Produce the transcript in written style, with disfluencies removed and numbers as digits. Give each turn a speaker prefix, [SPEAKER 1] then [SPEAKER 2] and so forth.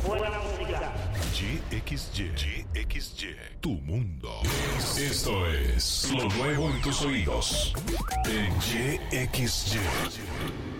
[SPEAKER 1] Buena música.
[SPEAKER 2] YXY, tu mundo. Esto es lo nuevo en tus oídos. En YXY.